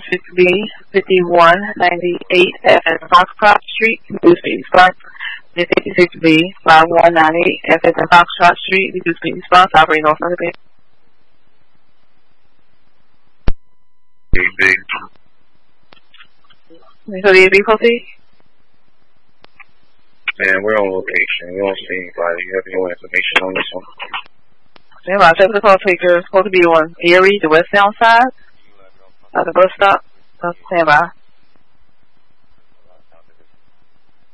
6B, 5198 FS Foxtrot Street, reduced speed response. 56B, 5198 FS Foxtrot Street, reduced speed response, operating on front of it. So the AB proceed? Man, we're on location. We don't see anybody. You have no information on this one? Stand by. 7 o'clock taker. Supposed to be on Erie, the westbound side of the bus stop. Stand by.